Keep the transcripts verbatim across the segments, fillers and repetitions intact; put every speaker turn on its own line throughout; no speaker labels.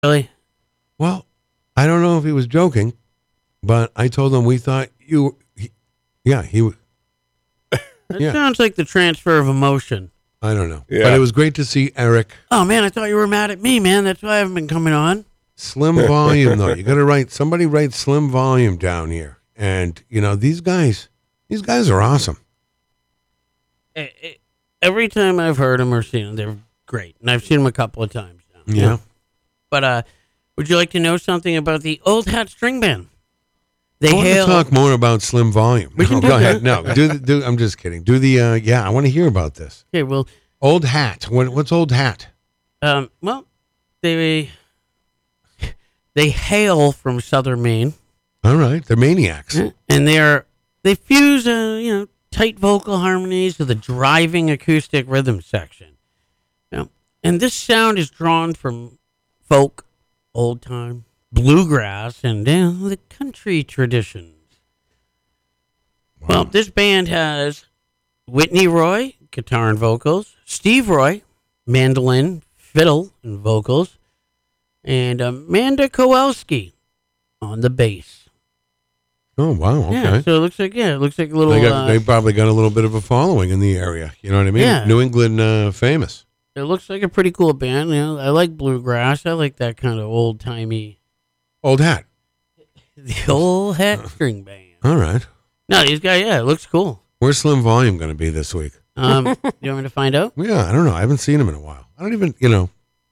Really?
Well, I don't know if he was joking, but I told him we thought you. He, yeah, he.
That
Yeah.
sounds like the transfer of emotion.
I don't know,
Yeah.
but it was great to see Eric.
Oh man, I thought you were mad at me, man. That's why I haven't been coming on.
Slim volume though. You got to write. Somebody write slim volume down here, and you know these guys. These guys are awesome.
Eh, eh, Every time I've heard them or seen them, they're great, and I've seen them a couple of times now.
Yeah.
But uh, would you like to know something about the Old Hat String Band? They
I want
hail.
to talk more about slim volume.
We can
No,
do
go
that.
ahead. No, do the, do. I'm just kidding. Do the. Uh, yeah, I want to hear about this.
Okay, well,
Old hat. What, what's old hat?
um, well, they they hail from Southern Maine.
All right, they're maniacs.
And they're they fuse uh, you know tight vocal harmonies with a driving acoustic rhythm section. You know, and this sound is drawn from folk, old time, bluegrass, and uh, the country traditions. Well, this band has Whitney Roy, guitar and vocals, Steve Roy, mandolin, fiddle, and vocals, and Amanda Kowalski on the bass.
Oh wow. Okay.
Yeah, so it looks like yeah, it looks like a little.
They, got,
uh,
they probably got a little bit of a following in the area. You know what I mean?
Yeah.
New England uh, famous.
it looks like a pretty cool band. You know, I like bluegrass. I like that kind of old timey,
Old hat.
the old hat string band.
All right.
No, these guys, yeah, it looks cool.
Where's Slim Volume going to be this week?
Um, you want me to find out?
Yeah, I don't know. I haven't seen him in a while. I don't even, you know.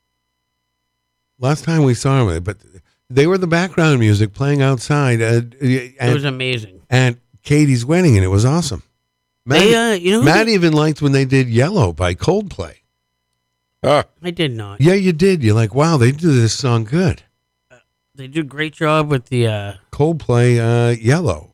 Last time we saw him, but they were the background music playing outside at,
It was
at,
amazing.
at Katie's wedding, and it was awesome. Matt,
They, uh, you know,
Matt
they-
even liked when they did Yellow by Coldplay.
Ah,
I did not.
Yeah, you did. You're like, wow, they do this song good.
They do a great job with the. Uh,
Coldplay, uh, Yellow.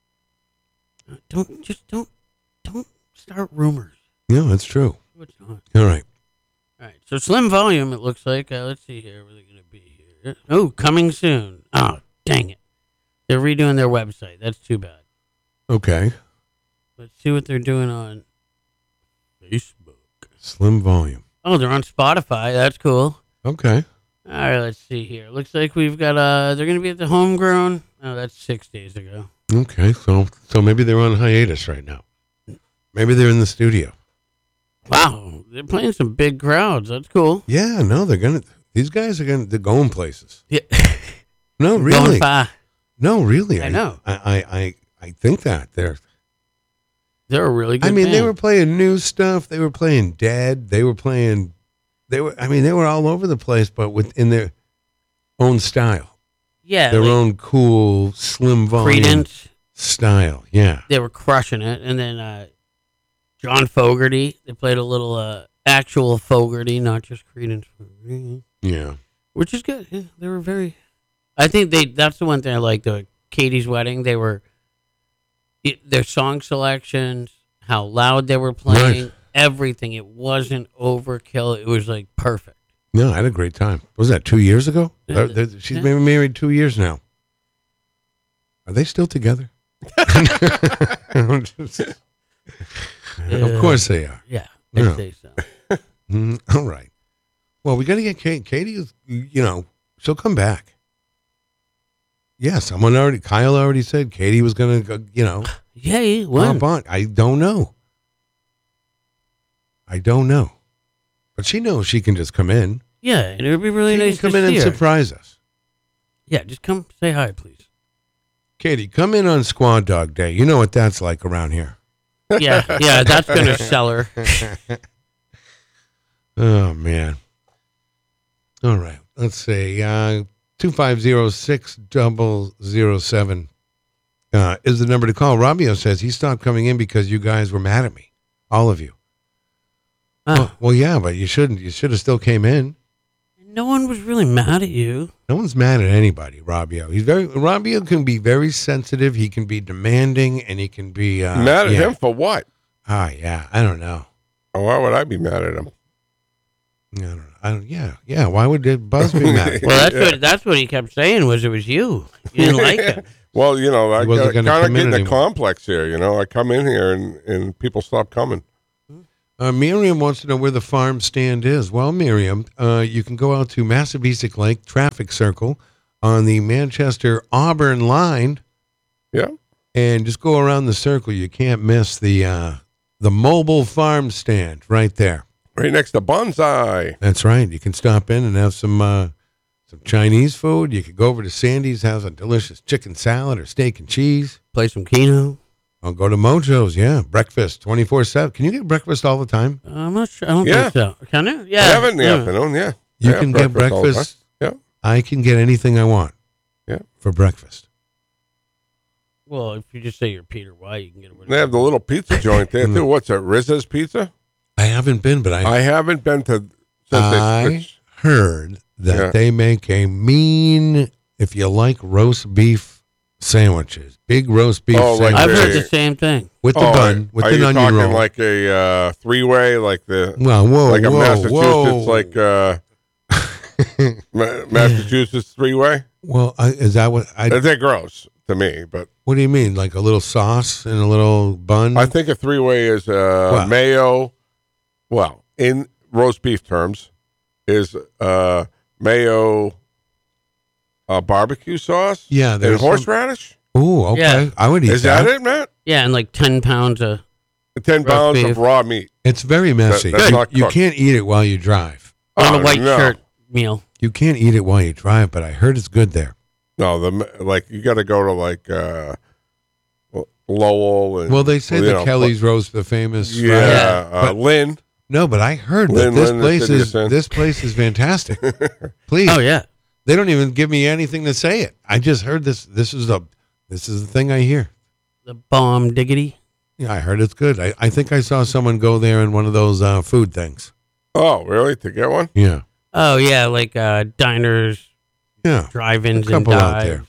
don't just don't don't start rumors.
Yeah, that's true.
What's on?
All right.
All right, so Slim Volume. It looks like. Uh, let's see here. Where they gonna be here? Oh, coming soon. Oh, dang it! They're redoing their website. That's too bad.
Okay.
Let's see what they're doing on Facebook.
Slim Volume.
Oh, they're on Spotify. That's cool.
Okay.
All right, let's see here. Looks like we've got uh they're gonna be at the Homegrown. Oh, that's six days ago.
Okay. So so maybe they're on hiatus right now. Maybe they're in the studio.
Wow, they're playing some big crowds. That's cool.
Yeah, no, they're gonna these guys are gonna they're going places.
Yeah,
No,
going
really.
far.
No, really.
I know.
I, I, I, I think that they're
They're a really good.
I mean, they
band.
were playing new stuff. They were playing Dead. They were playing. They were. I mean, they were all over the place, but within their own style,
yeah,
their
like
own cool, slim volume
Creedence.
style. Yeah.
They were crushing it, and then uh, John Fogerty. They played a little uh, actual Fogerty, not just Creedence,
Yeah.
which is good. Yeah, they were very. I think they. That's the one thing I liked. The Katie's wedding. They were. It, their song selections, how loud they were playing,
Right.
everything. It wasn't overkill. It was like perfect.
No, I had a great time. Was that two years ago?
Yeah.
Uh, they're- She's
Yeah.
been married two years now. Are they still together? Of course they are.
Yeah, I'd
Yeah.
say so.
Mm, all right. Well, we got to get Katie. Katie is, you know, she'll come back. Yeah, someone already, Kyle already said Katie was going to, you know,
Yay, when?
hop on. I don't know. I don't know. But she knows she can just come in.
Yeah, and it would be really
She
nice
can
to
come in
see
and
her.
surprise us.
Yeah, just come say hi, please.
Katie, come in on Squad Dog Day. You know what that's like around here.
Yeah, yeah, that's gonna sell her.
Oh, man. All right. Let's see. Uh, two five zero six zero zero seven uh, is the number to call. Rabio says he stopped coming in because you guys were mad at me. All of you.
Ah,
Well, well, yeah, but you shouldn't. You should have still came in.
no one was really mad at you.
No one's mad at anybody, Rabio. He's very Rabio can be very sensitive. He can be demanding, and he can be uh,
mad at
yeah.
him for what?
Ah, yeah. I don't know.
Oh, why would I be mad at him?
I don't know. I don't, yeah, yeah. Why would uh, Buzz be mad? At you?
Well, that's
Yeah.
what that's what he kept saying was it was you. You didn't like it.
Well, you know, I
He wasn't
kind
gonna
of
come in
getting a
anymore.
complex here. You know, I come in here and, and people stop coming.
Uh, Miriam wants to know where the farm stand is. Well, Miriam, uh, you can go out to Massabesic Lake Traffic Circle on the Manchester Auburn line
Yeah.
and just go around the circle. You can't miss the uh, the mobile farm stand right there.
Right next to Bonsai.
That's right. You can stop in and have some uh, some Chinese food. You could go over to Sandy's, have a delicious chicken salad or steak and cheese.
Play some Keno.
I'll go to Mojo's, yeah. Breakfast twenty-four seven. Can you get breakfast all the time?
Uh, I'm not sure. I don't
Yeah.
think so. Can you?
I
Yeah.
have it in the
yeah.
afternoon, yeah.
You
I
can
have
get
all the
breakfast.
time.
I can get anything I want.
Yeah.
For breakfast.
Well, if you just say you're Peter White, you can get away.
They have the little pizza joint there, too. What's it, Rizza's Pizza?
I haven't been, but I
I haven't been to since they
I
switched.
heard that
Yeah.
they make a mean, if you like roast beef sandwiches, big roast beef
Oh, like
sandwiches
I've
the-
heard the same thing.
with the
Oh,
bun, with
are
an
you
onion
talking
roll.
like a uh, three-way, like the
well, whoa,
like a
whoa,
Massachusetts,
whoa.
like uh, Ma- Massachusetts three-way?
well, I, is that what I?
They're gross to me, but
What do you mean? Like a little sauce and a little bun?
I think a three-way is uh,
What?
mayo. Well, in roast beef terms, is uh, mayo, uh, barbecue sauce,
Yeah,
and
there's some-
horseradish.
Ooh, okay.
Yeah.
I would eat
Is
that.
that it, Matt?
Yeah, and like ten pounds of.
Ten
Roast
pounds
beef.
of raw meat.
It's very messy.
that's
you,
not
you
cooked.
can't eat it while you drive.
On
Oh,
a white
no.
shirt meal.
You can't eat it while you drive, but I heard it's good there.
No, the like you got to go to like uh, Lowell and
Well, they say
you
the
know,
Kelly's roast, the famous.
Yeah,
right?
Yeah.
uh,
But-
Lynn.
No, but I heard
Lynn,
that this
Lynn, the
place
city of
is
sin.
this place is fantastic. Please,
Oh yeah.
they don't even give me anything to say it. I just heard this. This is the this is the thing I hear.
The bomb diggity.
Yeah, I heard it's good. I, I think I saw someone go there in one of those uh, food things.
Oh, really? To get one?
Yeah,
Oh yeah, like uh, diners,
yeah.
drive-ins,
A
and
couple out
dives.
there.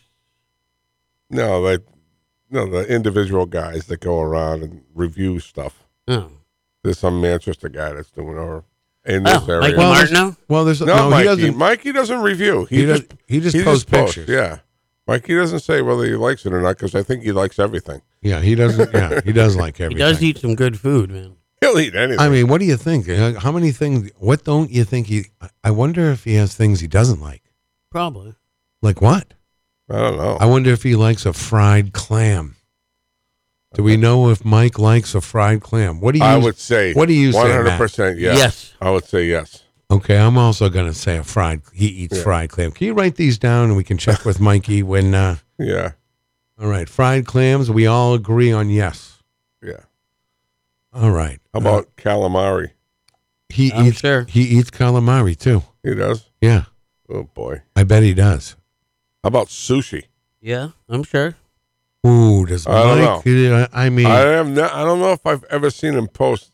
No, like no, the individual guys that go around and review stuff.
Oh,
There's some Manchester guy that's doing or in this
oh
area.
Mikey
Well, there's-
Martineau.
Well, there's
no,
no,
Mikey.
he doesn't.
Mikey doesn't review. He,
He, does,
just
he just
he
posts
just posts.
pictures.
Yeah, Mikey doesn't say whether he likes it or not because I think he likes everything.
Yeah, he doesn't. Yeah, he does like
He
everything.
does eat some good food, man.
He'll eat anything.
I mean, what do you think? Uh, How many things? What don't you think he? I wonder if he has things he doesn't like.
Probably.
Like what?
I don't know.
I wonder if he likes a fried clam. Do we know if Mike likes a fried clam? What do you?
I would say.
What do you say,
One hundred
Matt?
percent. Yes.
Yes.
I would say yes.
Okay, I'm also going to say a fried. He eats
Yeah.
fried clam. Can you write these down and we can check with Mikey when? Uh,
Yeah.
all right, fried clams. We all agree on yes.
Yeah.
All right.
How about calamari?
he
I'm
eats?
sure.
He eats calamari too.
He does.
Yeah,
Oh boy.
I bet he does.
How about sushi?
Yeah, I'm sure.
Ooh, does
I don't
Mike? I, I mean,
I have. No, I don't know if I've ever seen him post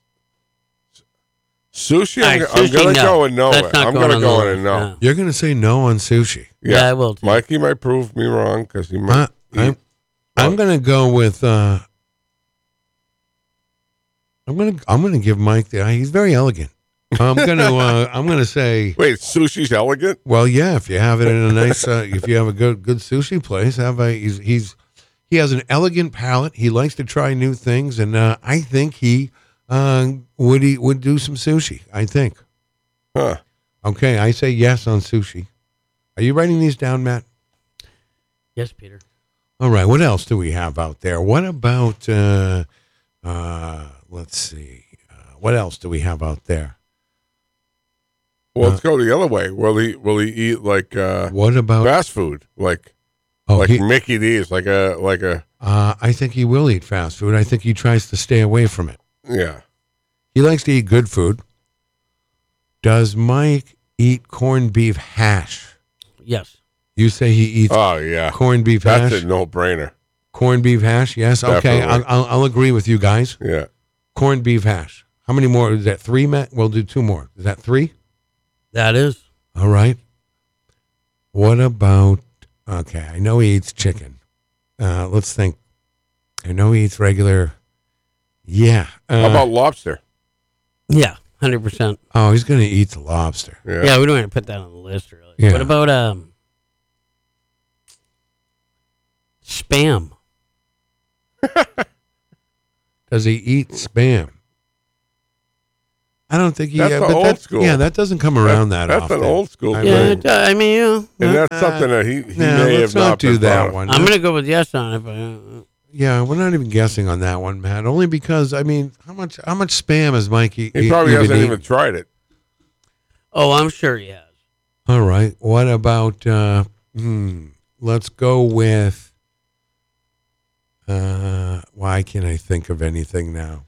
sushi. I'm,
All right,
I'm
sushi,
gonna
no.
go and know
That's
it.
not
I'm
going
gonna
on
go
the
in and
list,
know.
no.
you're going to say no on sushi.
Yeah, I will. Too.
Mikey might prove me wrong because he
Uh,
might.
I'm,
eat-
I'm going to go with. Uh, I'm going to. I'm going to give Mike the. He's very elegant. I'm going to. Uh, I'm going to say.
Wait, sushi's elegant.
Well, yeah. If you have it in a nice. Uh, if you have a good good sushi place, have a. He's. he's he has an elegant palate. He likes to try new things, and uh, I think he uh, would he would do some sushi. I think.
Huh.
Okay, I say yes on sushi. Are you writing these down, Matt?
Yes, Peter.
All right. What else do we have out there? What about? Uh, uh, let's see. Uh, what else do we have out there?
Well, let's go the other way. Will he? Will he eat like uh,
What about?
fast food? Like
Oh,
like
he,
Mickey D's? Like a like a
uh, I think he will eat fast food. I think he tries to stay away from it.
yeah.
He likes to eat good food. Does Mike eat corned beef hash?
Yes.
You say he eats
Oh yeah.
corned beef
That's
hash.
a no brainer.
Corned beef hash. Yes. Okay. I'll,
Definitely.
I'll, I'll agree with you guys.
Yeah.
Corned beef hash. How many more? Is that three, Matt? We'll do two more. Is that three?
That is.
All right. What about? Okay, I know he eats chicken. Uh, let's think. I know he eats regular. Yeah. Uh,
How about lobster?
Yeah, hundred percent.
Oh, he's gonna eat the lobster.
Yeah.
Yeah, we don't want to put that on the list, really.
Yeah.
What about um spam?
Does he eat spam? I don't think he.
That's
yeah,
the
but
old
that,
school.
Yeah, that doesn't come around that
That's
often.
an old school
I
thing.
Yeah,
mean,
it, uh, I mean, you know,
And
uh,
that's something that he, he
yeah,
may
let's
have
not
not
do
been
that
proud of.
one.
I'm gonna go with yes on it. But, uh,
Yeah, we're not even guessing on that one, Matt. Only because I mean, how much how much spam is Mikey?
He probably
even
hasn't
eaten?
even tried it.
oh, I'm sure he has.
All right. What about? Uh, hmm, let's go with. Uh, why can't I think of anything now?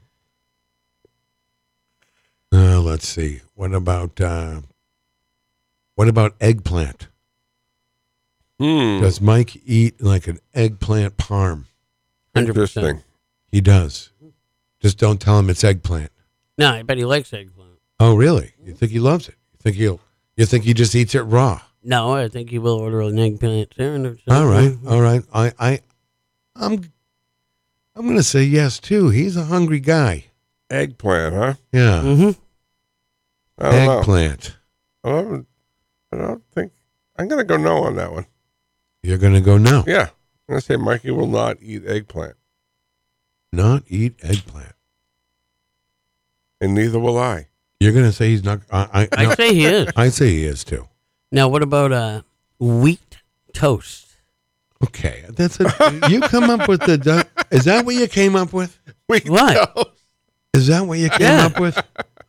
Uh, let's see. What about? Uh, what about eggplant?
Hmm.
Does Mike eat like an eggplant parm?
Hundred percent.
Interesting.
He does. Just don't tell him it's eggplant.
No, I bet he likes eggplant.
Oh, really? You think he loves it? You think he'll? You think he just eats it raw?
No, I think he will order an eggplant. Too.
All right, all right. I, I, I'm, I'm going to say yes too. He's a hungry guy.
Eggplant, huh?
Yeah,
Mm-hmm.
I don't know.
eggplant.
I don't, I don't think. I'm going to go no on that one.
You're going to go no.
Yeah. I'm going to say Mikey will not eat eggplant.
Not eat eggplant.
And neither will I.
You're going to say he's not. I, I,
I'd
no,
say he is.
I'd say he is too.
Now, what about uh, wheat toast?
Okay, that's a. You come up with the. du- Is that what you came up with?
We
What?
know.
Is that what you came
Yeah.
up with?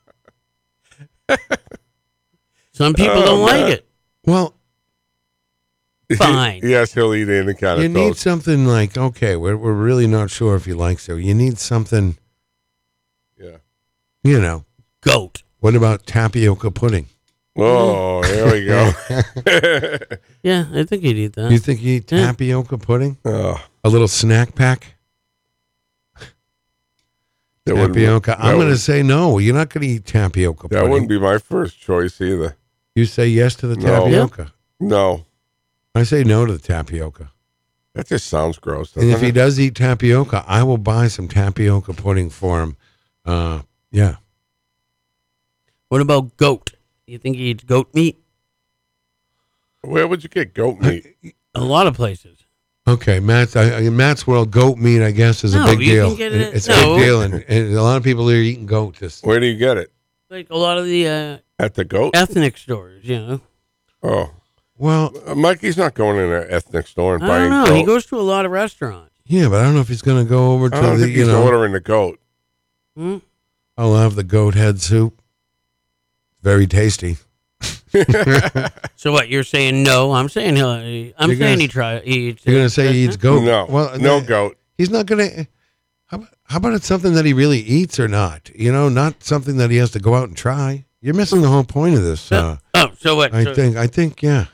Some people
Oh,
don't
man.
like it.
Well,
Fine.
Yes, he'll eat any kind
you
of
need
toast.
something like okay. We're we're really not sure if he likes it. You need something.
Yeah.
You know.
Goat.
What about tapioca pudding?
Oh, there we go.
Yeah, I think he'd eat that.
You think you eat
Yeah.
tapioca pudding?
oh,
A little snack pack?
that wouldn't,
Tapioca.
that
I'm going to
would-
say no. You're not going to eat tapioca
that
pudding.
wouldn't be my first choice either.
You say yes to the
No.
tapioca.
No,
I say no to the tapioca.
that just sounds gross.
And if
doesn't
he
it?
does eat tapioca, I will buy some tapioca pudding for him. Uh, yeah.
What about goat? You think he eats goat meat?
Where would you get goat meat?
A lot of places.
Okay, Matt's I, in Matt's world, goat meat, I guess, is
No,
a big
you
deal.
can get it-
It's a
no.
big deal, and, and a lot of people are eating goat. Just
Where do you get it?
Like a lot of the uh,
At the goat?
ethnic stores, you know.
Oh,
well,
uh, Mikey's not going in an ethnic store and
I
buying
don't know.
goat.
He goes to a lot of restaurants.
yeah, but I don't know if he's going to go over to
I don't
the,
think
you
he's
know,
ordering the goat.
Hmm?
I'll have the goat head soup. Very tasty.
So what? You're saying no? I'm saying he'll. I'm
You're
saying
gonna-
he try. He eats
You're
it.
going to say he eats goat?
No,
Well,
no
th-
goat.
He's not going to. How about, how about it's something that he really eats or not? You know, not something that he has to go out and try. You're missing the whole point of this. Uh,
Oh, so what?
I
So
think. I think. Yeah.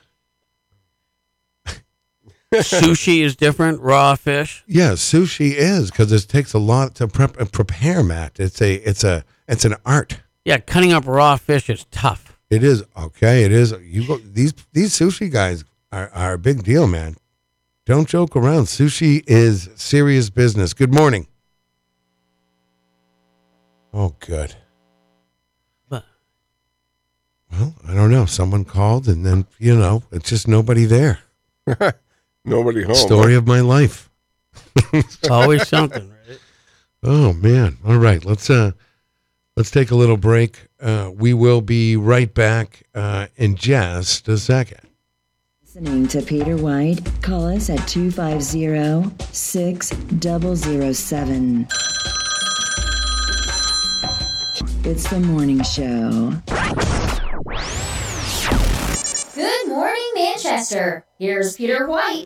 sushi is different. Raw fish.
Yeah. Sushi is because it takes a lot to prep and prepare, Matt. It's a. It's a. It's an art.
Yeah, cutting up raw fish is tough.
It is okay. It is. You go. These these sushi guys are are a big deal, man. Don't joke around. Sushi is serious business. Good morning. Oh, good.
But
Well, I don't know. Someone called, and then you know, it's just nobody there.
Nobody home.
Story of my life.
always something, right?
Oh man. All right. Let's uh, let's take a little break. Uh, we will be right back uh, in just a second.
Listening to Peter White, call us at two five zero, six zero zero seven. It's the morning show.
Good morning, Manchester. Here's Peter White.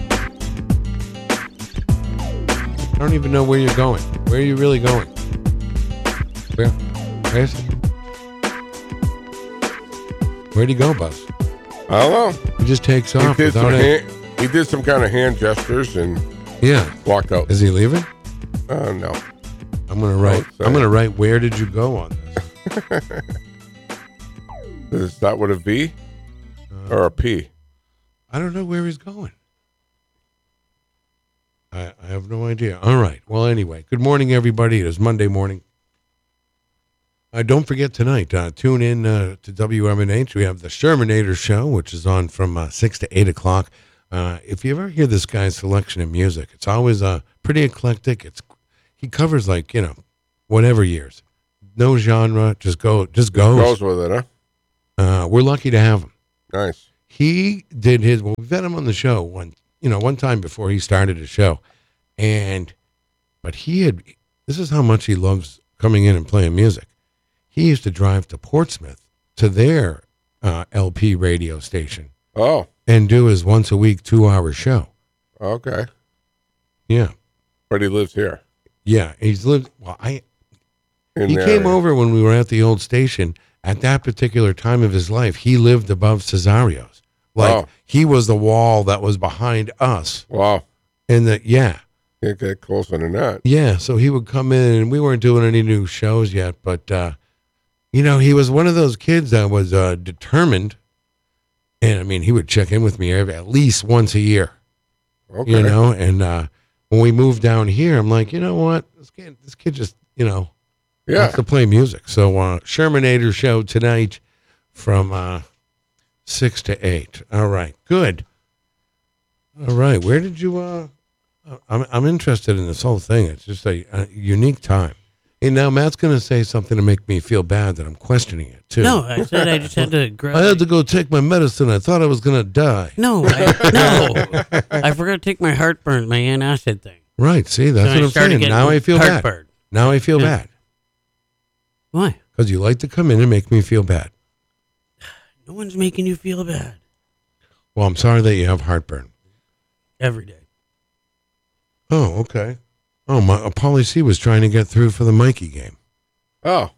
I don't even know where you're going. Where are you really going? Where? Where's it? Where'd he go, Buzz?
I don't know.
He just takes
He
off
did, some
without it.
hand, he did some kind of hand gestures and
Yeah.
walked out.
Is he leaving?
Uh, no.
I'm gonna write.
say.
I'm gonna write. Where did you go on this?
Is that what a V or a P?
I don't know where he's going. I, I have no idea. All right. Well, anyway, good morning, everybody. It is Monday morning. Uh, don't forget tonight, uh, tune in uh, to W M N H. We have the Shermanator Show, which is on from uh, six to eight o'clock. Uh, if you ever hear this guy's selection of music, it's always uh, pretty eclectic. It's He covers, like, you know, whatever years. no genre, just go, just goes.
Goes with it, huh?
Uh, we're lucky to have him.
Nice.
He did his. Well, we've had him on the show one, you know, one time before he started his show, and but he had. This is how much he loves coming in and playing music. He used to drive to Portsmouth to their uh, L P radio station
Oh,
and do his once a week two hour show.
okay.
Yeah,
But he lives here.
yeah. He's lived. Well, I.
In
He
the
came
area.
over when we were at the old station. At that particular time of his life, he lived above Cesario's. Like
Oh.
he was the wall that was behind us.
Wow.
And that, yeah,
Can't get closer than that.
yeah. So he would come in, and we weren't doing any new shows yet, but uh, you know, he was one of those kids that was uh, determined. And I mean, he would check in with me every, at least once a year.
Okay.
You know, and uh, when we moved down here, I'm like, you know what, this kid, this kid just, you know.
Yeah.
Wants to play music. So uh, Shermanator show tonight from uh, six to eight. All right, good. All right, where did you? Uh, I'm I'm interested in this whole thing. It's just a, a unique time. And now Matt's going to say something to make me feel bad that I'm questioning it too.
No, I said I just had to grab.
I had to go take my medicine. I thought I was going to die.
No, I, no. I forgot to take my heartburn, my antacid thing.
Right. See, that's
So I
what I'm
started
saying.
getting
Now I feel bad.
heartburn.
Now I feel
Yeah.
bad
Why?
because you like to come in and make me feel bad.
No one's making you feel bad
Well, I'm sorry that you have heartburn.
every day.
Oh, okay. Oh, my uh, Paulie C was trying to get through for the Mikey game.
Oh,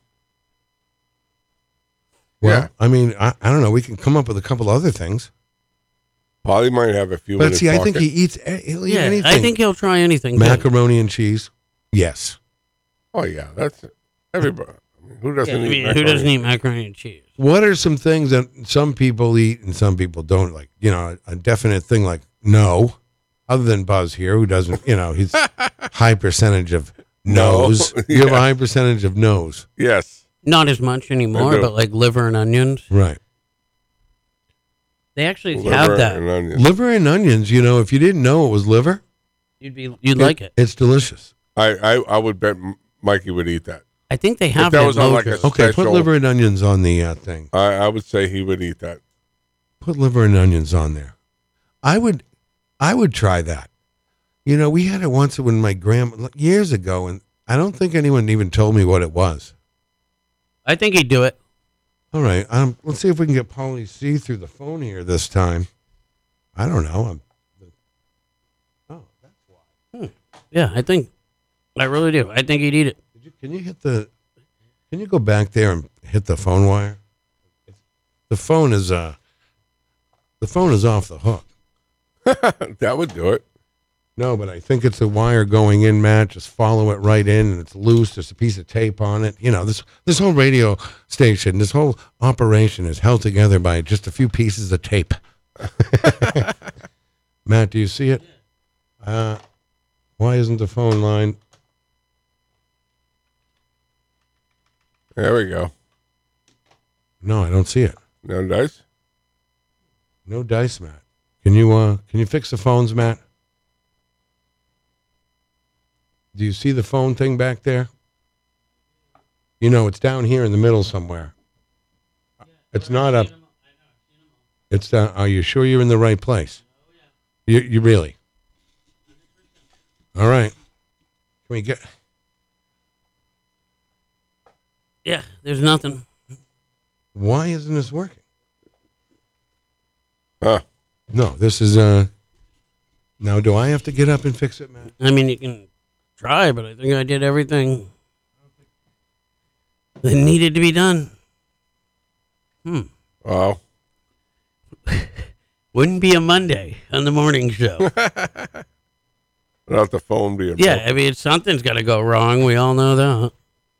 Well,
Yeah.
I mean, I, I don't know. We can come up with a couple other things.
Paulie might have a few. in
But
his
see, I think
pocket.
he eats a- he'll eat
Yeah,
anything.
I think he'll try anything. good.
Macaroni and cheese. Yes.
Oh yeah, that's everybody. I mean, who doesn't
Yeah, I
eat?
mean, who
macaroni?
doesn't eat macaroni and cheese?
What are some things that some people eat and some people don't? Like, you know, a, a definite thing like no, other than Buzz here, who doesn't, you know, he's high percentage of
No.
no's. You have a
Yeah.
high percentage of no's.
Yes.
Not as much anymore,
do.
but like liver and onions.
Right.
They actually
Liver
have that.
and onions.
Liver and onions, you know, if you didn't know it was liver,
You'd be you'd like it.
It's delicious.
I, I I would bet M- Mikey would eat that.
I think they have
that
it
was
at
on like a-
Mojo's.
Okay, put
Special.
liver and onions on the uh, thing.
I, I would say he would eat that.
Put liver and onions on there. I would, I would try that. You know, we had it once when my grandma years ago, and I don't think anyone even told me what it was.
I think he'd do it.
All right, um, let's see if we can get Paulie C through the phone here this time. I don't know. I'm, oh, that's why.
Yeah, I think. I really do. I think he'd eat it.
Did you, can you hit the? Can you go back there and hit the phone wire? The phone is uh. The phone is off the hook.
That would do it.
No, but I think it's a wire going in, Matt. Just follow it right in, and it's loose. There's a piece of tape on it. You know, this this whole radio station, this whole operation is held together by just a few pieces of tape. Matt, do you see it? Uh, why isn't the phone line?
There we go.
No, I don't see it.
No dice.
No dice, Matt. Can you uh can you fix the phones, Matt? Do you see the phone thing back there? You know, it's down here in the middle somewhere. It's not up. It's down. Are you sure you're in the right place? You you really? All right. Can we get?
Yeah, there's nothing.
Why isn't this working?
Huh.
No, this is uh. Now, do I have to get up and fix it, Matt?
I mean, you can try, but I think I did everything that needed to be done. Hmm.
Wow.
Wouldn't be a Monday on the morning show.
Without the phone being.
Yeah, I mean, something's got to go wrong. We all know that.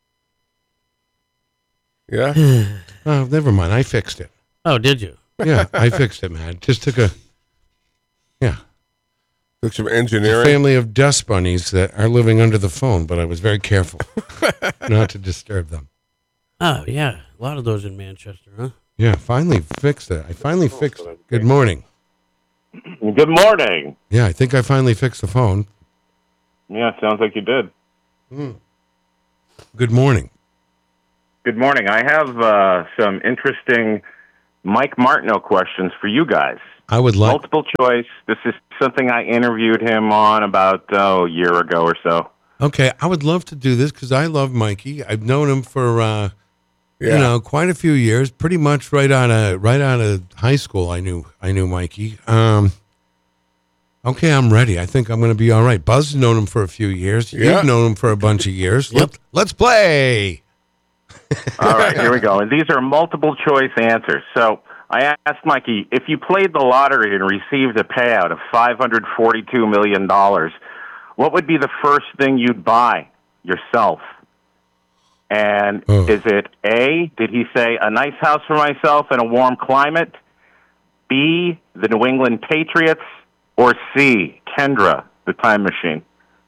Yeah.
Oh, never mind. I fixed it.
Oh, did you?
Yeah, I fixed it, man. Just took a. Yeah.
Took some
A
engineering.
family of dust bunnies that are living under the phone, but I was very careful not to disturb them.
Oh, yeah. A lot of those in Manchester, huh?
Yeah, finally fixed it. I finally fixed it. Good morning.
Good morning.
Yeah, I think I finally fixed the phone.
Yeah, sounds like you did.
Good morning.
Good morning. I have uh, some interesting Mike Martineau questions for you guys.
I would like
Multiple choice. This is something I interviewed him on about oh, a year ago or so.
Okay, I would love to do this because I love Mikey. I've known him for uh,
Yeah.
you know quite a few years. Pretty much right out of right out of high school, I knew I knew Mikey. Um, okay, I'm ready. I think I'm going to be all right. Buzz has known him for a few years.
Yeah.
You've known him for a bunch of years.
Yep.
Let, let's play.
All right, here we go. And these are multiple choice answers. So I asked Mikey, if you played the lottery and received a payout of five hundred forty-two million dollars, what would be the first thing you'd buy yourself? And
Oh.
is it A, did he say a nice house for myself in a warm climate? B, the New England Patriots? Or C, Kendra, the time machine?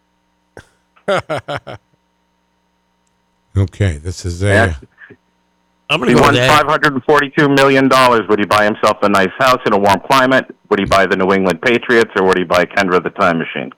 Okay, this is a.
Yeah.
I'm
He
going to go
won
with A.
five hundred forty-two million dollars. Would he buy himself a nice house in a warm climate? Would he buy the New England Patriots? Or would he buy Kendra, the time machine?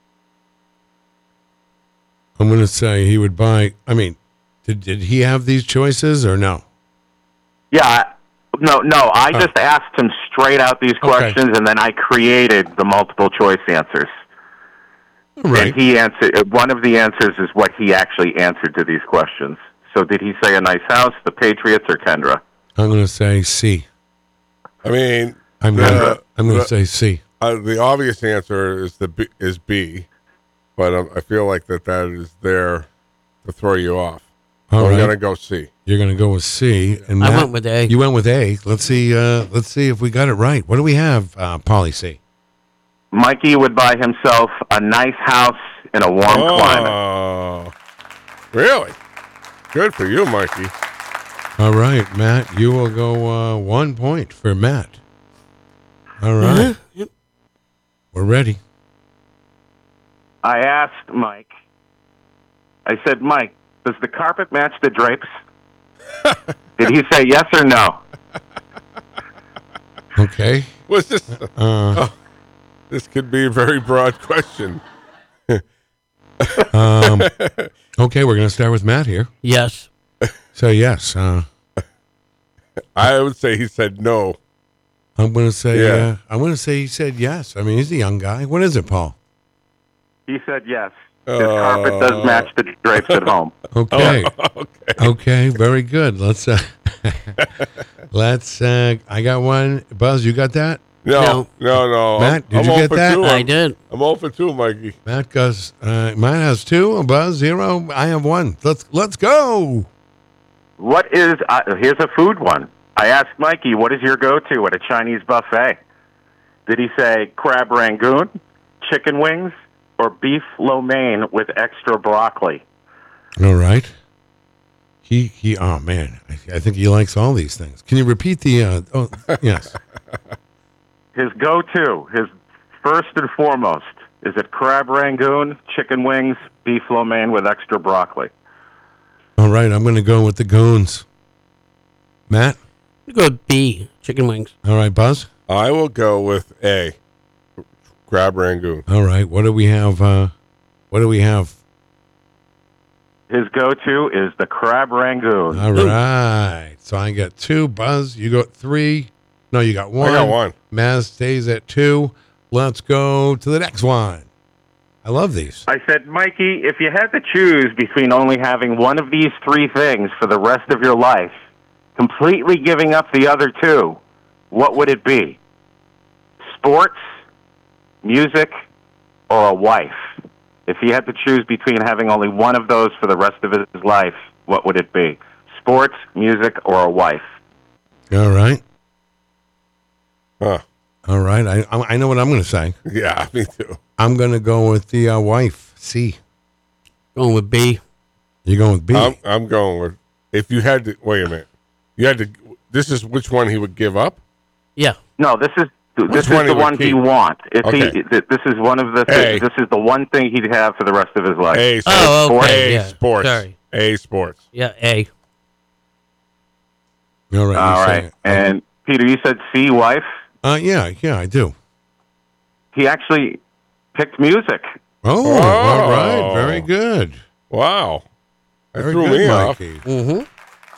I'm going to say he would buy. I mean, did did he have these choices or no?
Yeah, I, no, no. I
Oh.
just asked him straight out these questions, and then I created the multiple choice answers.
Right.
And he answered. One of the answers is what he actually answered to these questions. So, did he say a nice house, the Patriots, or Kendra?
I'm going to say C.
I mean,
I'm
the-
going to I'm going
the-
to say C.
Uh, the obvious answer is the B, is B, but um, I feel like that that is there to throw you off.
All
I'm
right.
gonna go C.
You're going to go with C, and
I
Matt,
went with A.
You went with A. Let's see. Uh, let's see if we got it right. What do we have, uh, Polly C?
Mikey would buy himself a nice house in a warm climate.
Oh, really? Good for you, Mikey.
All right, Matt. You will go uh, one point for Matt. All right,
Uh-huh. Yep.
we're ready.
I asked Mike. I said, Mike, does the carpet match the drapes? Did he say yes or no?
Okay.
Was this?
Uh,
This could be a very broad question.
um, okay, we're going to start with Matt here.
Yes.
So yes, uh,
I would say he said no.
I'm going to say.
Yeah.
Uh, I'm going to say he said yes. I mean, he's a young guy. What is it, Paul?
He said yes. His
Uh,
carpet does match the drapes at home.
Okay.
Okay.
Okay. Very good. Let's. Uh, let's. Uh, I got one. Buzz, you got that?
No,
No.
no, no.
Matt,
I'm,
did
I'm
you
oh
get
for
that?
two.
I
I'm,
did.
I'm oh for two, Mikey.
Matt goes. Uh, Matt has two. Buzz zero. I have one. Let's. Let's go.
What is, uh, here's a food one. I asked Mikey, what is your go-to at a Chinese buffet? Did he say crab rangoon, chicken wings, or beef lo mein with extra broccoli?
All right. He he. Oh man, I, I think he likes all these things. Can you repeat the? Uh, oh yes.
His go-to, his first and foremost, is it crab rangoon, chicken wings, beef lo mein with extra broccoli?
All right. I'm going to go with the goons. Matt.
We go with B. Chicken wings.
All right, Buzz.
I will go with A. Crab rangoon.
All right. What do we have? Uh, what do we have?
His go-to is the crab rangoon.
All right. So I got two. Buzz, you got three. No, you got one.
I got one.
Maz stays at two. Let's go to the next one. I love these.
I said, Mikey, if you had to choose between only having one of these three things for the rest of your life, completely giving up the other two, what would it be? Sports, music, or a wife? If he had to choose between having only one of those for the rest of his life, what would it be? Sports, music, or a wife?
All right.
Huh.
All right. I I I know what I'm going to say.
Yeah, me too.
I'm going to go with the uh, wife. C.
Going with B.
You're going with B.
I'm, I'm going with, if you had to, wait a minute. You had to, this is which one he would give up?
Yeah.
No, this is this is
one he
the
would
one he
keep?
wants. If
Okay.
he, th- this is one of the
Hey.
things. This is the one thing he'd have for the rest of his life.
A sports.
Oh, okay.
A
Yeah.
sports.
Sorry.
A sports.
Yeah, A.
All right.
All
you say
right.
it.
And Peter, you said C, wife.
Uh, yeah, yeah, I do.
He actually picked music.
Oh,
Oh.
all right. Very good.
Wow. That
Very
threw
good,
me off.
Mikey.
Mm-hmm.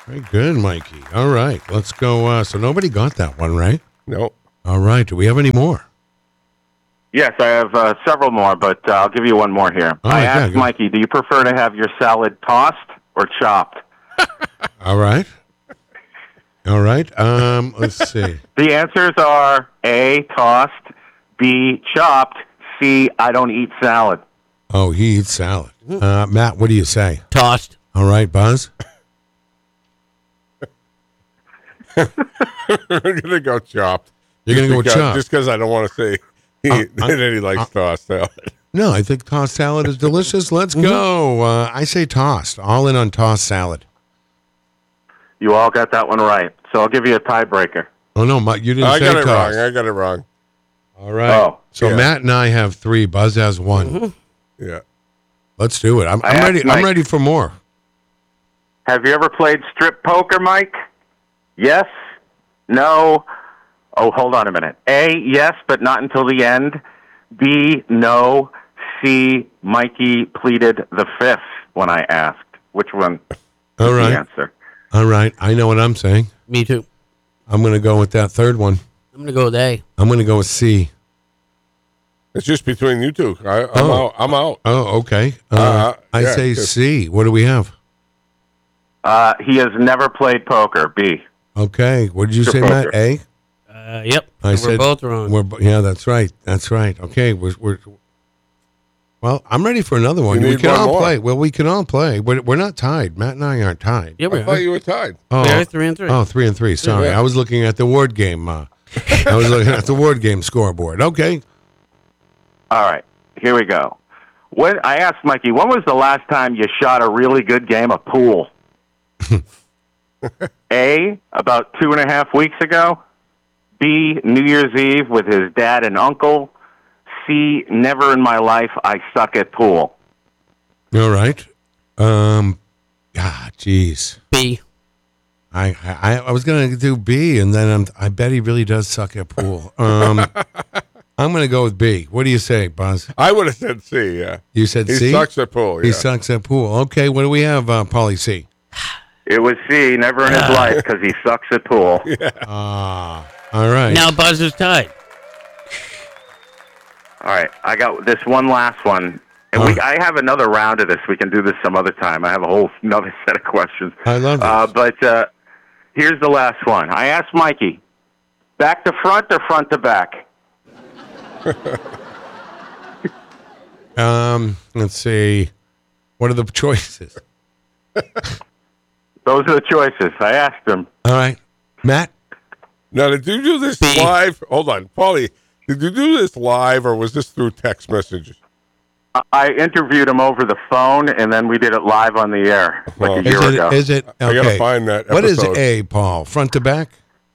Very good, Mikey. All right, let's go. Uh, so nobody got that one, right?
No.
All right. Do we have any more?
Yes, I have uh, several more, but uh, I'll give you one more here.
All
I
right, yeah,
asked
go.
Mikey, do you prefer to have your salad tossed or chopped?
All right. All right. Um, let's see.
The answers are A, tossed, B, chopped, C, I don't eat salad.
Oh, he eats salad. Uh, Matt, what do you say?
Tossed.
All right, Buzz.
I'm gonna go chopped.
You're gonna
Just
go with
because-
chopped.
Just because I don't want to say he,
Uh, I-
that he likes
uh,
tossed salad.
No, I think tossed salad is delicious. Let's go. Uh, I say tossed. All in on tossed salad.
You all got that one right. So I'll give you a tiebreaker.
Oh no, Mike, you didn't
I
say
got it
tossed.
wrong. I got it wrong.
All right.
Oh,
so
yeah.
Matt and I have three. Buzz has one.
Yeah.
Let's do it. I'm,
I
I'm
asked
ready. I'm
Mike.
ready for more.
Have you ever played strip poker, Mike? Yes? No? Oh, hold on a minute. A, yes, but not until the end. B, no. C, Mikey pleaded the fifth when I asked. Which one
All
is
right.
the answer?
All right. I know what I'm saying.
Me too.
I'm going to go with that third one.
I'm gonna go with A.
I'm going to go with C.
It's just between you two. I, I'm
Oh.
out. I'm out.
Oh, okay. Uh,
Uh,
I
yeah,
say
'cause-
C. What do we have?
Uh, he has never played poker. B.
Okay. What did you
Strip
say, Matt?
poker.
A.
Uh, yep.
I
we're
said
both wrong.
We're bo- yeah, that's right. That's right. Okay, we're, we're well. I'm ready for another one.
You
We
need
can
one
all
more.
play. Well, we can all play. We're, we're not tied. Matt and I aren't tied.
yeah, we
I
are.
thought you were tied.
Oh,
We are three and three.
oh, three and three. Sorry,
Yeah.
I was looking at the word game. Uh, I was looking at the word game scoreboard. Okay.
All right. Here we go. When I asked Mikey, when was the last time you shot a really good game of pool? A, about two and a half weeks ago. B, New Year's Eve with his dad and uncle. C, never in my life I suck at pool.
All right. Um. Ah, jeez.
B.
I, I I was gonna do B, and then I'm, I bet he really does suck at pool. Um. I'm gonna go with B. What do you say, Buzz?
I would have said C. Yeah.
You said
He
C.
sucks at pool.
He
Yeah.
sucks at pool. Okay. What do we have, uh, Paulie C?
It was C, never in his life because he sucks at pool.
Ah. All right.
Now Buzz is tied.
All right, I got this one last one. And we,
Huh.
I have another round of this. We can do this some other time. I have a whole another set of questions.
I love this.
Uh, but uh, here's the last one. I asked Mikey, back to front or front to back?
Um, let's see. What are the choices?
Those are the choices. I asked him.
All right, Matt.
Now, did you do this
B.
live? Hold on, Paulie. Did you do this live or was this through text messages?
I interviewed him over the phone, and then we did it live on the air like
Oh.
a
Is
year
it?
ago.
Is it?
I gotta
Okay.
find that
What is
episode.
A, Paul? Front to back?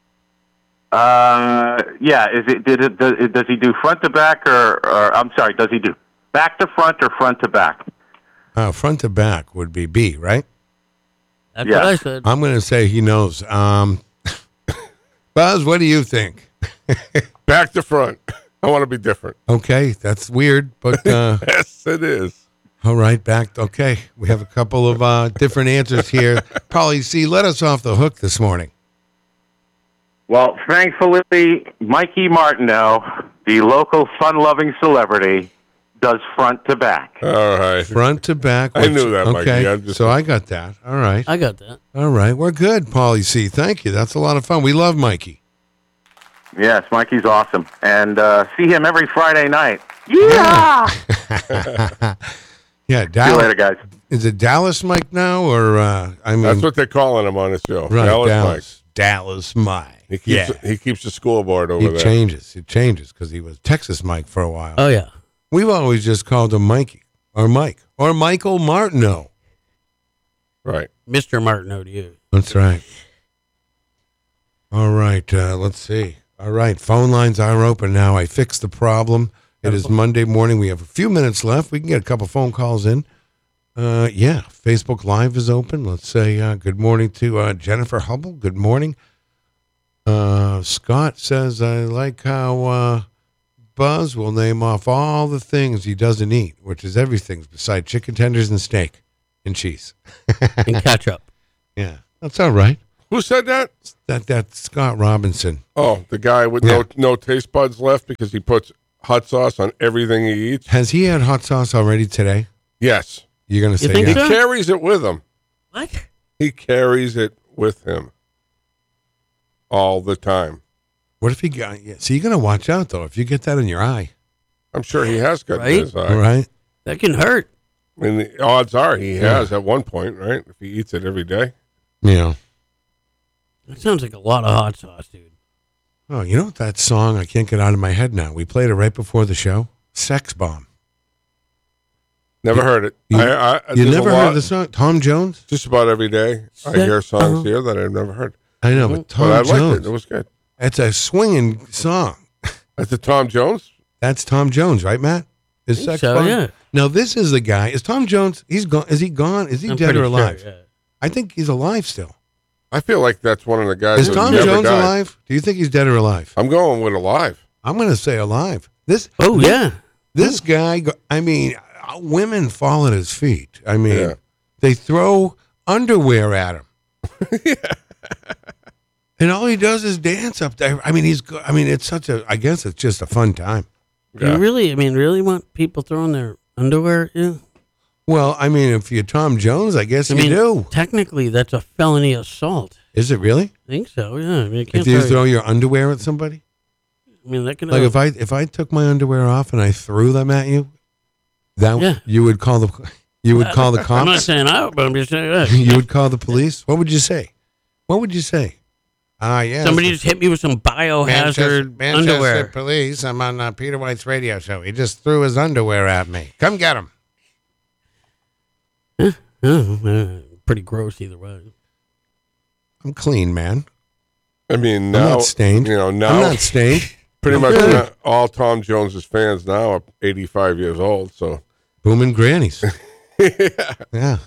Uh, yeah. Is it? Did it? Does, does he do front to back, or, or I'm sorry? Does he do back to front or front to back?
Uh, front to back would be B, right?
That's
Yeah.
what I said.
I'm going to say he knows. Um, Buzz, what do you think?
Back to front. I want to be different.
Okay, that's weird, but uh,
Yes, it is.
all right, back. Okay, we have a couple of uh, different answers here. Probably C, let us off the hook this morning.
Well, thankfully, Mikey Martineau, the local fun-loving celebrity, does front to back.
All right.
Front to back.
I
which-
knew that, Mikey.
Okay,
I'm just-
so I got that. All right.
I got that.
All right, we're good, Paulie C. Thank you. That's a lot of fun. We love Mikey.
Yes, Mikey's awesome. And uh, see him every Friday night. Yeah!
Yeah,
See you
Dallas.
later, guys.
Is it Dallas Mike now, or uh, I mean,
That's what they're calling him on the show.
right?
Dallas
Dallas, Dallas Mike.
Mike. He keeps,
yeah,
he keeps the scoreboard over
he
there.
changes. He changes because he was Texas Mike for a while.
Oh yeah.
We've always just called him Mikey or Mike or Michael Martineau.
Right.
Mister Martineau to you.
That's right. All right, uh, let's see. All right, phone lines are open now. I fixed the problem. It is Monday morning. We have a few minutes left. We can get a couple phone calls in. Uh, yeah, Facebook Live is open. Let's say uh, good morning to uh, Jennifer Hubble. Good morning. Uh, Scott says, I like how uh, Buzz will name off all the things he doesn't eat, which is everything beside chicken tenders and steak and cheese.
And catch up.
Yeah. That's all right.
Who said that?
That that's Scott Robinson.
Oh, the guy with
Yeah.
no no taste buds left because he puts hot sauce on everything he eats.
Has he had hot sauce already today?
Yes,
You're gonna say
think
he
yeah.
so?
carries it with him.
What?
He carries it with him all the time.
What if he got? Yeah. So you're gonna watch out though. If you get that in your eye,
I'm sure he has got
Right?
his eye.
all right?
That can hurt.
I mean, the odds are he has at one point, right? If he eats it every day.
You know.
That sounds like a lot of hot sauce, dude.
Oh, you know what that song? I can't get out of my head now. We played it right before the show. Sex Bomb.
Never heard it.
You-
I, I,
You
there's a
never
lot-
heard the song? Tom Jones?
Just about every day, I hear songs here that I've never heard.
I know, but Tom
But I liked
Jones.
it. It was good.
It's a swinging song.
That's the Tom Jones.
That's Tom Jones, right, Matt? Is
Think
Sex
so,
Bomb?
yeah.
Now this is the guy. Is Tom Jones? He's gone. Is he gone? Is he
I'm
dead
pretty
or alive?
Sure, yeah.
I think he's alive still.
I feel like that's one of the guys.
Is
who
Tom
never
Jones
died.
alive? Do you think he's dead or alive?
I'm going with alive.
I'm going to say alive. This
Oh, yeah.
this guy. go- I mean, uh, women fall at his feet. I mean,
Yeah.
they throw underwear at him. And all he does is dance up there. I mean, he's. go- I mean, it's such a. I guess it's just a fun time.
Do
Yeah.
you really, I mean, really want people throwing their underwear at you?
Well, I mean, if you're Tom Jones, I guess
I
you
mean,
do.
technically, that's a felony assault.
Is it really?
I think so, yeah. I mean, you can't
If you
throw-
throw your underwear at somebody,
I mean, that can
like if I if I took my underwear off and I threw them at you, that
Yeah.
you would call the you would call the
I'm not
cops.
saying out, but I'm just saying that.
You would call the police. What would you say? What would you say? Ah, yeah.
Somebody just hit me with some biohazard underwear.
Police. I'm on uh, Peter White's radio show. He just threw his underwear at me. Come get him.
Oh, uh, pretty gross either way.
I'm clean, man.
I mean,
I'm
now
not stained.
You know,
I'm
now
not stained.
pretty much
good.
uh, all Tom Jones's fans now are eighty-five years old. So
Booming grannies. Yeah.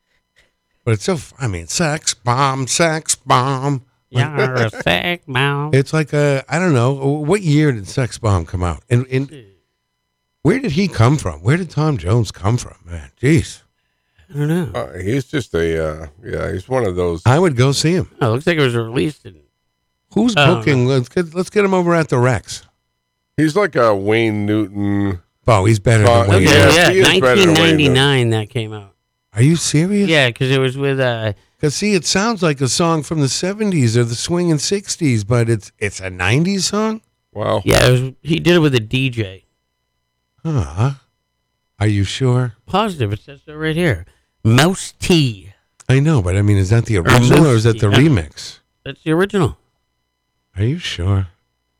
But it's so. f- I mean, sex bomb, sex bomb.
You're a sick mouth.
It's like a. I don't know. What year did Sex Bomb come out? And, and where did he come from? Where did Tom Jones come from, man? Jeez.
I don't know.
uh, he's just a uh, yeah. He's one of those.
I would go see him.
Oh, it looks like it was released in.
Who's
I don't
cooking? Let's get let's get him over at the Rex.
He's like a Wayne Newton.
Oh, he's better
Uh,
than Wayne.
Okay,
Yeah,
yeah,
he is better than Wayne, though.
nineteen ninety-nine that came out.
Are you serious?
Yeah, because it was with uh,
Because see, it sounds like a song from the seventies or the swinging sixties, but it's it's a nineties song.
Wow.
yeah, it was, he did it with a D J.
Huh? Are you sure?
Positive, it says so right here. Mouse T.
I know, but I mean, is that the original or is that the
Yeah.
remix?
That's the original.
Are you sure?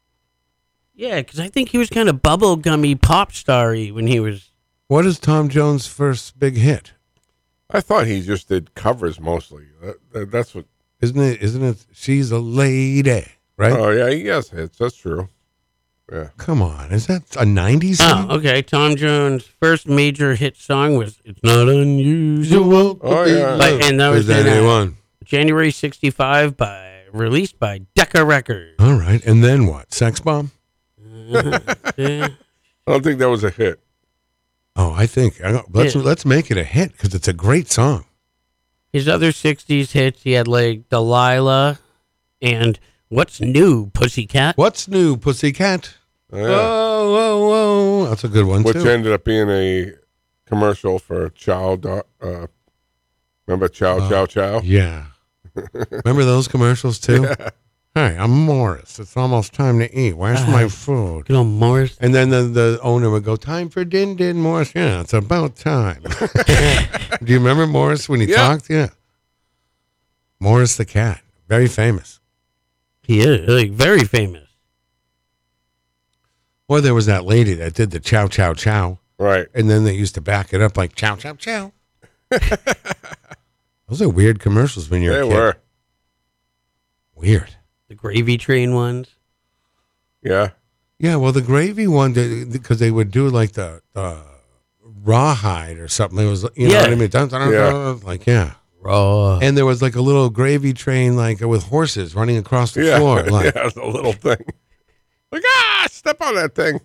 Yeah, because I think he was kind of bubblegummy pop star-y when he was.
What is Tom Jones' first big hit?
I thought he just did covers mostly. That, that, that's what.
Isn't it? Isn't it? She's a lady, right?
Oh yeah, he has hits. That's true. Yeah.
Come on, is that a nineties song?
Oh, okay. Tom Jones' first major hit song was "It's Not Unusual,"
Oh yeah.
But- and that was
Is that
in, uh,
anyone?
January sixty-five, by released by Decca Records.
All right, and then what? Sex Bomb?
Yeah.
I don't think that was a hit.
Oh, I think I don't- let's
Yeah.
let's make it a hit because it's a great song.
His other sixties hits, he had like Delilah and What's New, Pussycat.
What's new, Pussycat?
Oh, yeah.
Whoa, whoa, whoa! That's a good one
Which
too.
ended up being a commercial for Chow. Do- Uh, remember Chow
Oh.
Chow Chow?
Yeah. Remember those commercials too? Hey, I'm Morris. It's almost time to eat. Where's
Ah.
my food?
Good old Morris.
And then the, the owner would go, time for din din, Morris. Yeah, it's about time. Do you remember Morris when he
Yeah.
talked? Yeah. Morris the cat. Very famous.
He is like very famous.
Or there was that lady that did the chow chow chow.
Right.
And then they used to back it up like chow chow chow. Those are weird commercials when you're
They
a kid.
were.
Weird.
The Gravy Train ones.
Yeah.
Yeah, well, the gravy one, because they would do like the uh, rawhide or something. It was, you know
Yeah.
what I mean? Dun, dun, dun,
Yeah.
dun, like, yeah.
Raw.
And there was like a little gravy train, like with horses running across the
Yeah.
floor. Like,
yeah. The little thing. Like ah, step on that thing.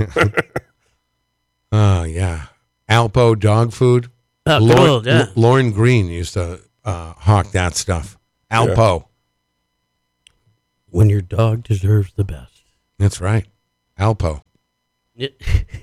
oh, yeah. Alpo dog food.
Oh, good
Lauren,
old, yeah.
Lauren Green used to uh, hawk that stuff. Alpo.
When your dog deserves the best.
That's right. Alpo.
It-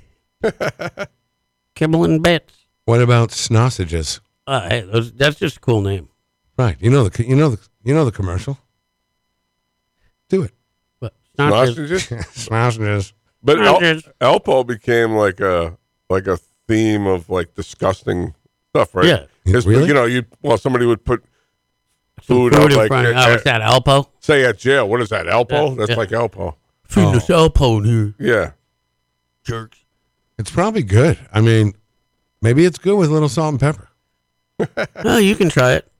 Kibble and bits.
What about Snossages?
Uh, hey, those, that's just a cool name.
Right. You know the you know the you know the commercial. Do it.
But it's not just,
Sausages?
Snossages.
But El-
Sausages.
Elpo became like a like a theme of like disgusting stuff, right?
Yeah.
'Cause,
Really?
you know, you well somebody would put
some
food
food
up
in
like
front.
uh,
Oh, what's that, Alpo?
say at jail. What is that? Elpo?
Yeah,
That's
yeah.
like Elpo.
Feed
Oh.
us Alpo here,
Yeah.
jerks.
It's probably good. I mean, maybe it's good with a little salt and pepper.
Oh, you can try it.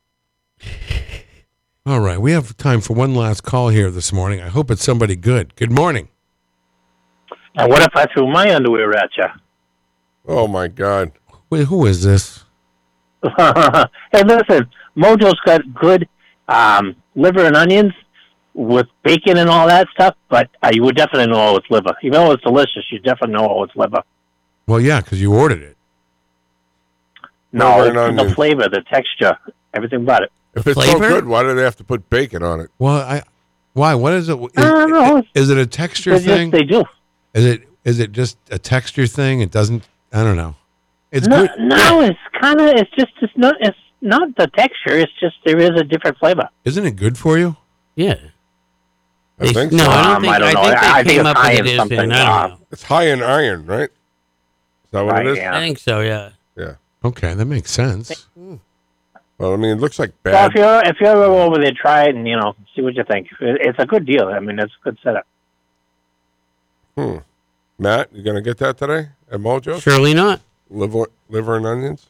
All right. We have time for one last call here this morning. I hope it's somebody good. Good morning.
And what if I threw my underwear at you?
Oh my God.
Wait, who is this?
Hey, listen, Mojo's got good um, liver and onions with bacon and all that stuff, but uh, you would definitely know it's liver. Even though it's delicious, you definitely know it's liver.
Well, yeah, because you ordered it.
No,
Liver and
it's the
onions.
flavor, the texture, everything about it.
If it's
flavor?
so good, why do they have to put bacon on it?
Well, I. Why? What is it? Is,
I don't know.
is it a texture
They just-
thing?
they do.
Is it is it just a texture thing? It doesn't. I don't know. It's
No,
good.
no, it's kind of, it's just, it's not, it's not the texture. It's just there is a different flavor.
Isn't it good for you?
Yeah.
I
They-
think
no,
so.
I don't
Um,
think.
I don't
I
know.
think they
I think
came
it's
up
high
with
in
it as
something,
in, I don't
uh,
know.
It's high in iron, right? Is that what
Right,
it is?
yeah.
I think so. Yeah.
Yeah.
Okay, that makes sense.
Well, I mean, it looks like
So
bad.
if you're, if you're ever over there, try it and, you know, see what you think. It, it's a good deal. I mean, it's a good setup.
Hmm. Matt, you gonna get that today at Mojo?
Surely not.
Liver, liver and onions.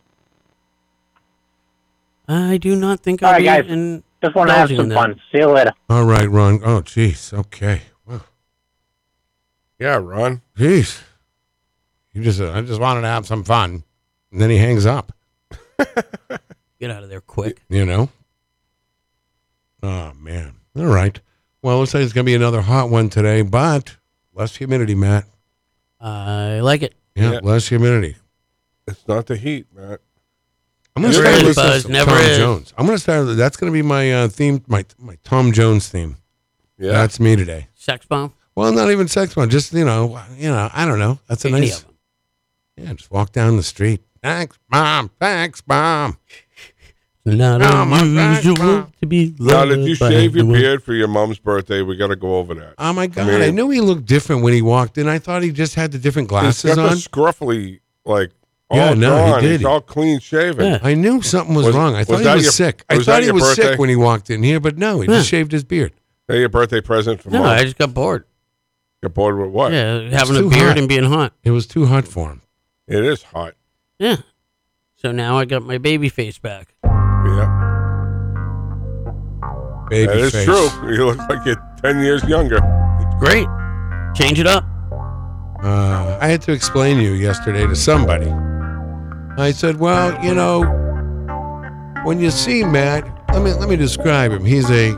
I do not think
All
I'll
right,
be
guys.
in.
Just want to have
indulging
some
in that.
fun. See you later.
All right, Ron. Oh, jeez. Okay. Well,
Yeah, Ron.
jeez. You just. Uh, I just wanted to have some fun, and then he hangs up.
Get out of there quick.
You know. Oh man. All right. Well, looks like it's gonna be another hot one today, but less humidity, Matt.
I like it.
Yeah,
Yeah.
less humidity.
It's not the heat, Matt.
I'm gonna
Never
start
is,
listening
Buzz,
to
never
Tom
is.
Jones. I'm gonna start. That's gonna be my uh, theme. My my Tom Jones theme.
Yeah.
That's me today.
Sex bomb.
Well, not even sex bomb. Just you know, you know. I don't know. That's a
Any
nice.
of them.
Yeah, just walk down the street. Thanks, mom. Thanks, mom.
Not
Oh, my
unusual
God.
to be
Now,
loved
did you
by
shave your
everyone.
beard for your mom's birthday? We got to go over that.
Oh my god!
mean-
I knew he looked different when he walked in. I thought he just had the different
He's
glasses
got the
on.
scruffly, like, all
Yeah, no, he
gone.
did.
He's all clean shaven.
Yeah.
I knew something was,
Was-
wrong. I thought
was
he
that
was
your-
sick. I
was
thought
that
he
your
was
birthday?
sick when he walked in here, but no, he just
Yeah.
shaved his beard.
Hey, your birthday present from
No,
mom.
I just got bored.
Got bored with what?
Yeah, having a
too
beard
hot.
and being hot.
It was too hot for him.
It is hot.
Yeah. So now I got my baby face back.
Yeah.
Baby
That is
face.
true. You look like you're ten years younger.
Great. Change it up.
Uh, I had to explain you yesterday to somebody. I said, "Well, you know, when you see Matt, let me let me describe him. He's a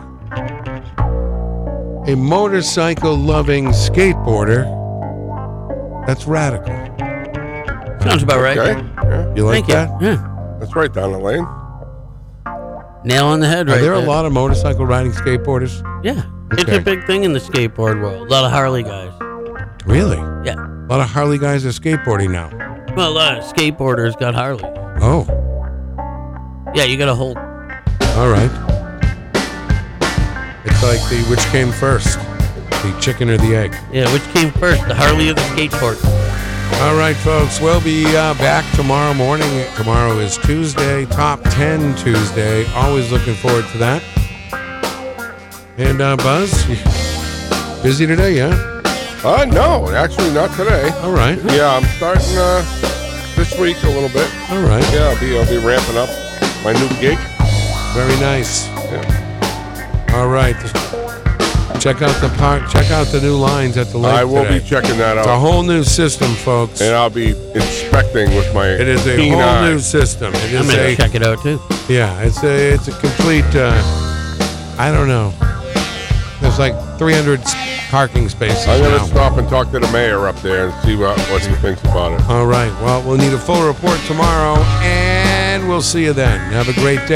a motorcycle loving skateboarder. That's radical.
Sounds about right.
Okay? Yeah.
You like
Thank
that?
you. Yeah.
That's right down the lane.
Nail on the head
Are
right
there a
there.
lot of motorcycle riding skateboarders?
Yeah. It's
Okay.
a big thing in the skateboard world. A lot of Harley guys.
Really?
Yeah.
A lot of Harley guys are skateboarding now.
Well, a lot of skateboarders got Harley.
Oh,
Yeah, you got to hold.
all right. It's like the which came first, the chicken or the egg.
Yeah, which came first, the Harley or the skateboard?
All right, folks. We'll be uh, back tomorrow morning. Tomorrow is Tuesday, Top ten Tuesday. Always looking forward to that. And uh, Buzz, you busy today, yeah?
Uh, no, actually not today.
All right.
Yeah, I'm starting uh, this week a little bit.
All right.
Yeah, I'll be I'll be ramping up my new gig.
Very nice.
Yeah.
All right. Check out the park. Check out the new lines at the lake
I will
today.
be checking that
It's a
out,
whole new system, folks.
and I'll be inspecting with my.
It is a
keen
whole
eye.
new system. It
I'm
is
going
a
to check it out too.
yeah. It's a it's a complete. Uh, I don't know. There's like three hundred parking spaces
I'm gonna
now.
stop and talk to the mayor up there and see what what he thinks about it.
All right. Well, we'll need a full report tomorrow, and we'll see you then. Have a great day.